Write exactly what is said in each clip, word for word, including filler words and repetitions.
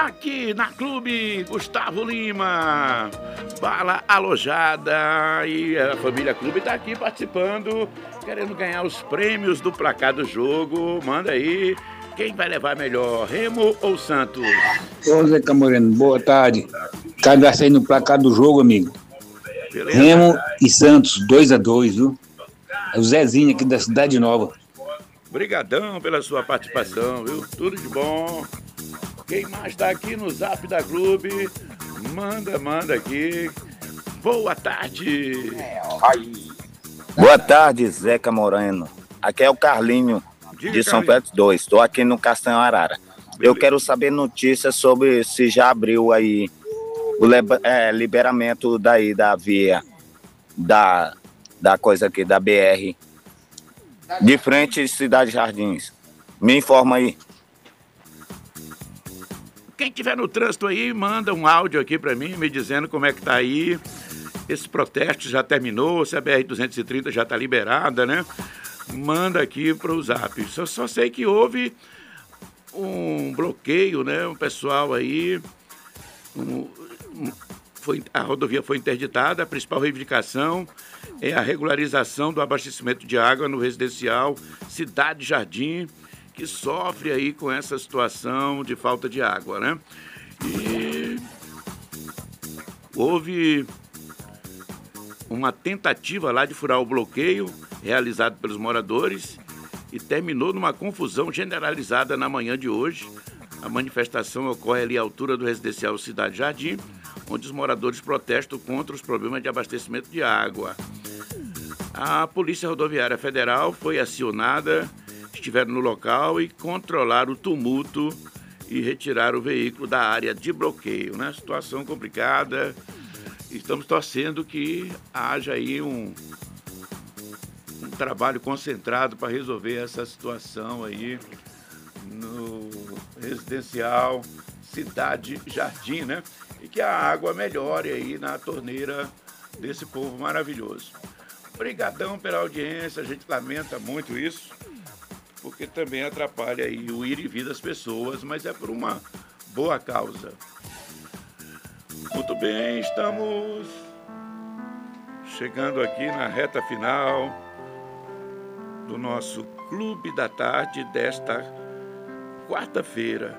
aqui na Clube Gustavo Lima, bala alojada, e a família Clube está aqui participando, querendo ganhar os prêmios do placar do jogo. Manda aí, quem vai levar melhor, Remo ou Santos? Ô Zeca Moreno, boa tarde. Cara, vai sair no placar do jogo, amigo. Beleza. Remo e Santos, dois a dois, viu? É o Zezinho aqui da Cidade Nova. Obrigadão pela sua participação, viu? Tudo de bom. Quem mais está aqui no Zap da Clube, manda, manda aqui. Boa tarde. Boa tarde, Zeca Moreno. Aqui é o Carlinho, Diga, de São Carlinho. Pedro dois. Estou aqui no Castanho Arara. Beleza. Eu quero saber notícias sobre se já abriu aí o é, liberamento daí da via, da, da coisa aqui, da B R, de frente Cidade Jardins. Me informa aí. Quem tiver no trânsito aí, manda um áudio aqui para mim, me dizendo como é que tá aí. Esse protesto já terminou, se a B R duzentos e trinta já tá liberada, né? Manda aqui pro Zap. Só, só sei que houve um bloqueio, né? Um pessoal aí... Um, um, foi, a rodovia foi interditada. A principal reivindicação é a regularização do abastecimento de água no residencial Cidade Jardim, que sofre aí com essa situação de falta de água, né? E houve uma tentativa lá de furar o bloqueio realizado pelos moradores e terminou numa confusão generalizada na manhã de hoje. A manifestação ocorre ali à altura do residencial Cidade Jardim, onde os moradores protestam contra os problemas de abastecimento de água. A Polícia Rodoviária Federal foi acionada, estiveram no local e controlaram o tumulto e retiraram o veículo da área de bloqueio, né? Situação complicada. Estamos torcendo que haja aí um, um trabalho concentrado para resolver essa situação aí no residencial Cidade Jardim, né? E que a água melhore aí na torneira desse povo maravilhoso. Obrigadão pela audiência, a gente lamenta muito isso, porque também atrapalha aí o ir e vir das pessoas, mas é por uma boa causa. Muito bem, estamos chegando aqui na reta final do nosso Clube da Tarde desta quarta-feira.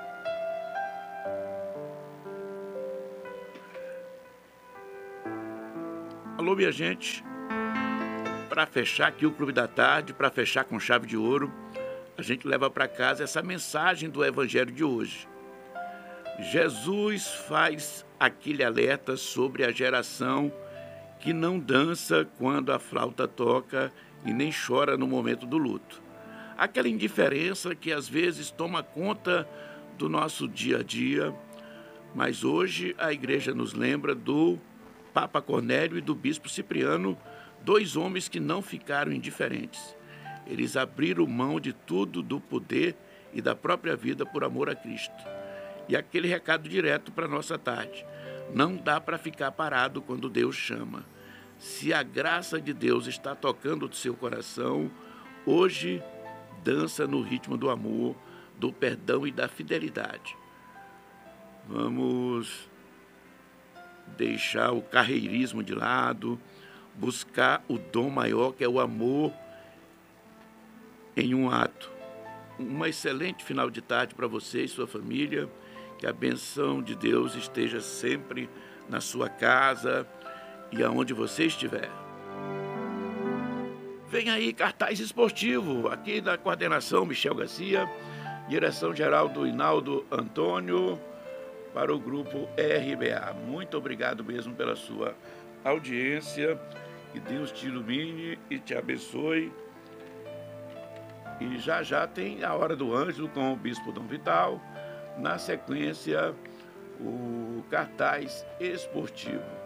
Alô, minha gente. Para fechar aqui o Clube da Tarde, para fechar com chave de ouro, a gente leva para casa essa mensagem do Evangelho de hoje. Jesus faz aquele alerta sobre a geração que não dança quando a flauta toca e nem chora no momento do luto. Aquela indiferença que às vezes toma conta do nosso dia a dia, mas hoje a igreja nos lembra do Papa Cornélio e do Bispo Cipriano, dois homens que não ficaram indiferentes. Eles abriram mão de tudo, do poder e da própria vida por amor a Cristo. E aquele recado direto para a nossa tarde. Não dá para ficar parado quando Deus chama. Se a graça de Deus está tocando o seu coração, hoje dança no ritmo do amor, do perdão e da fidelidade. Vamos deixar o carreirismo de lado, buscar o dom maior, que é o amor em um ato. Uma excelente final de tarde para você e sua família. Que a benção de Deus esteja sempre na sua casa e aonde você estiver. Vem aí cartaz esportivo, aqui da coordenação Michel Garcia, direção-geral do Hinaldo Antônio, para o grupo R B A. Muito obrigado mesmo pela sua audiência. Que Deus te ilumine e te abençoe. E já já tem a Hora do Ângelo com o Bispo Dom Vital. Na sequência, o cartaz esportivo.